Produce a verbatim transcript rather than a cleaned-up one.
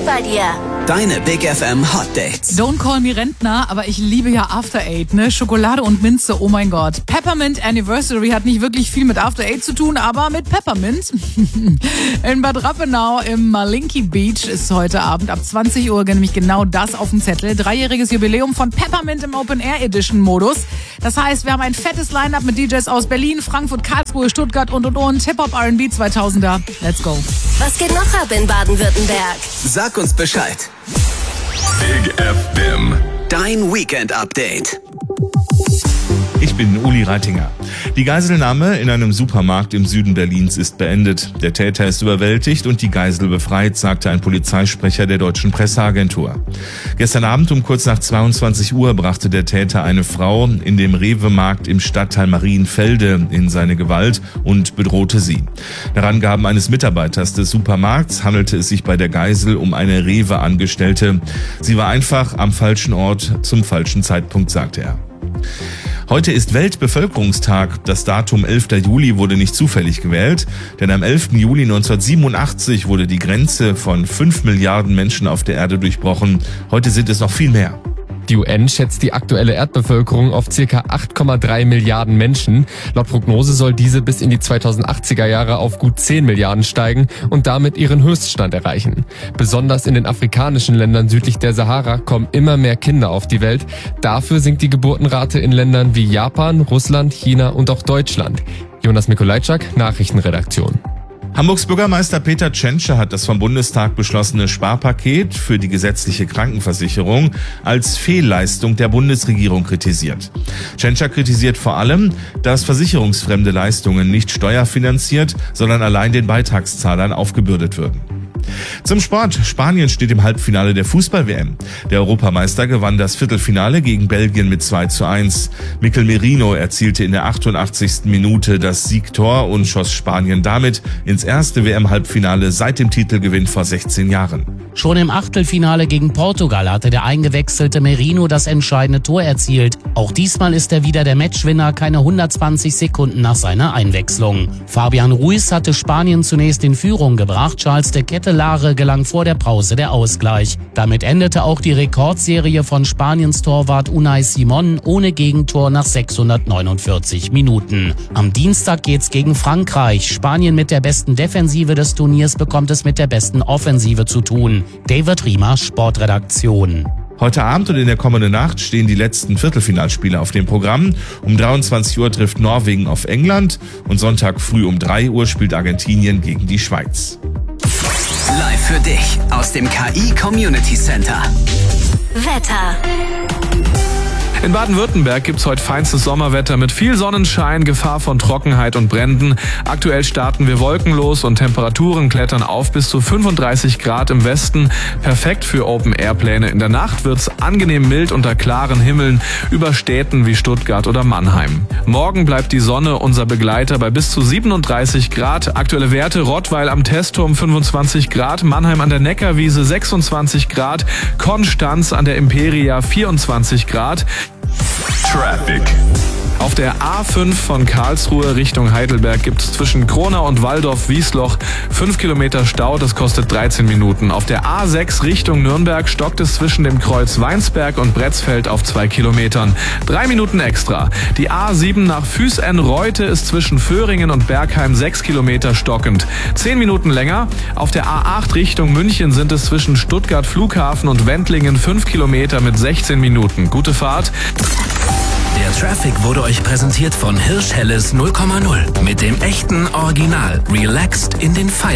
bei dir. Deine Big F M Hot Dates. Don't call me Rentner, aber ich liebe ja After Eight, ne? Schokolade und Minze, oh mein Gott. Peppermint Anniversary hat nicht wirklich viel mit After Eight zu tun, aber mit Peppermint. In Bad Rappenau im Malinki Beach ist heute Abend ab zwanzig Uhr nämlich genau das auf dem Zettel. Dreijähriges Jubiläum von Peppermint im Open Air Edition Modus. Das heißt, wir haben ein fettes Line-Up mit D Js aus Berlin, Frankfurt, Karlsruhe, Stuttgart und und und. Hip-Hop, R and B zweitausender. Let's go. Was geht noch ab in Baden-Württemberg? Sag uns Bescheid. Big F M. Dein Weekend-Update. Ich bin Uli Reitinger. Die Geiselnahme in einem Supermarkt im Süden Berlins ist beendet. Der Täter ist überwältigt und die Geisel befreit, sagte ein Polizeisprecher der deutschen Presseagentur. Gestern Abend um kurz nach zweiundzwanzig Uhr brachte der Täter eine Frau in dem Rewe-Markt im Stadtteil Marienfelde in seine Gewalt und bedrohte sie. Nach Angaben eines Mitarbeiters des Supermarkts handelte es sich bei der Geisel um eine Rewe-Angestellte. Sie war einfach am falschen Ort zum falschen Zeitpunkt, sagte er. Heute ist Weltbevölkerungstag. Das Datum elfter Juli wurde nicht zufällig gewählt, denn am elften Juli neunzehnhundertsiebenundachtzig wurde die Grenze von fünf Milliarden Menschen auf der Erde durchbrochen. Heute sind es noch viel mehr. Die U N schätzt die aktuelle Erdbevölkerung auf ca. acht Komma drei Milliarden Menschen. Laut Prognose soll diese bis in die zweitausendachtziger Jahre auf gut zehn Milliarden steigen und damit ihren Höchststand erreichen. Besonders in den afrikanischen Ländern südlich der Sahara kommen immer mehr Kinder auf die Welt. Dafür sinkt die Geburtenrate in Ländern wie Japan, Russland, China und auch Deutschland. Jonas Mikolajczak, Nachrichtenredaktion. Hamburgs Bürgermeister Peter Tschentscher hat das vom Bundestag beschlossene Sparpaket für die gesetzliche Krankenversicherung als Fehlleistung der Bundesregierung kritisiert. Tschentscher kritisiert vor allem, dass versicherungsfremde Leistungen nicht steuerfinanziert, sondern allein den Beitragszahlern aufgebürdet würden. Zum Sport. Spanien steht im Halbfinale der Fußball-W M. Der Europameister gewann das Viertelfinale gegen Belgien mit zwei zu eins. Mikel Merino erzielte in der achtundachtzigsten Minute das Siegtor und schoss Spanien damit ins erste W M-Halbfinale seit dem Titelgewinn vor sechzehn Jahren. Schon im Achtelfinale gegen Portugal hatte der eingewechselte Merino das entscheidende Tor erzielt. Auch diesmal ist er wieder der Matchwinner, keine hundertzwanzig Sekunden nach seiner Einwechslung. Fabian Ruiz hatte Spanien zunächst in Führung gebracht. Charles de Kettelare gelang vor der Pause der Ausgleich. Damit endete auch die Rekordserie von Spaniens Torwart Unai Simon ohne Gegentor nach sechshundertneunundvierzig Minuten. Am Dienstag geht's gegen Frankreich. Spanien mit der besten Defensive des Turniers bekommt es mit der besten Offensive zu tun. David Riemer, Sportredaktion. Heute Abend und in der kommenden Nacht stehen die letzten Viertelfinalspiele auf dem Programm. Um dreiundzwanzig Uhr trifft Norwegen auf England und Sonntag früh um drei Uhr spielt Argentinien gegen die Schweiz. Live für dich aus dem K I Community Center. Wetter. In Baden-Württemberg gibt's heute feinstes Sommerwetter mit viel Sonnenschein, Gefahr von Trockenheit und Bränden. Aktuell starten wir wolkenlos und Temperaturen klettern auf bis zu fünfunddreißig Grad im Westen. Perfekt für Open-Air-Pläne. In der Nacht wird's angenehm mild unter klaren Himmeln über Städten wie Stuttgart oder Mannheim. Morgen bleibt die Sonne unser Begleiter bei bis zu siebenunddreißig Grad. Aktuelle Werte: Rottweil am Testturm fünfundzwanzig Grad, Mannheim an der Neckarwiese sechsundzwanzig Grad, Konstanz an der Imperia vierundzwanzig Grad. Traffic. Auf der A fünf von Karlsruhe Richtung Heidelberg gibt es zwischen Kronau und Waldorf-Wiesloch fünf Kilometer Stau, das kostet dreizehn Minuten. Auf der A sechs Richtung Nürnberg stockt es zwischen dem Kreuz Weinsberg und Bretzfeld auf zwei Kilometern. Drei Minuten extra. Die A sieben nach Füßenreute ist zwischen Föhringen und Bergheim sechs Kilometer stockend. Zehn Minuten länger. Auf der A acht Richtung München sind es zwischen Stuttgart Flughafen und Wendlingen fünf Kilometer mit sechzehn Minuten. Gute Fahrt. Der Traffic wurde euch präsentiert von Hirsch Helles null Komma null. Mit dem echten Original Relaxed in den Feierabend.